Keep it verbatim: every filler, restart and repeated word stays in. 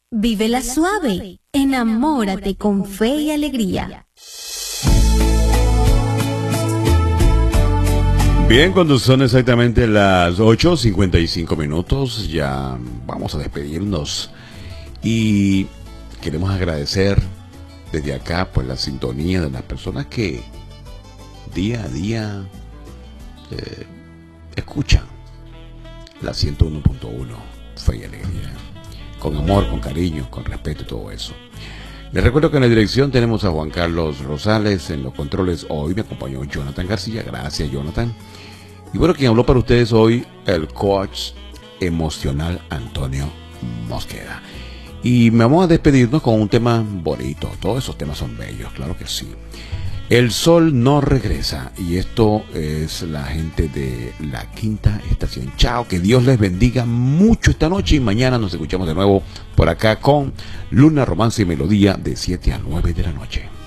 Vívela suave, enamórate con fe y alegría. Bien, cuando son exactamente las ocho cincuenta y cinco minutos, ya vamos a despedirnos y queremos agradecer desde acá por la sintonía de las personas que día a día eh, escuchan la ciento uno punto uno, Fe y Alegría, con amor, con cariño, con respeto y todo eso. Les recuerdo que en la dirección tenemos a Juan Carlos Rosales, en los controles hoy me acompañó Jonathan García, gracias Jonathan. Y bueno, quien habló para ustedes hoy, el coach emocional Antonio Mosqueda. Y vamos a despedirnos con un tema bonito, todos esos temas son bellos, claro que sí. El sol no regresa, y esto es la gente de la Quinta Estación. Chao, que Dios les bendiga mucho esta noche y mañana nos escuchamos de nuevo por acá con Luna, Romance y Melodía de siete a nueve de la noche.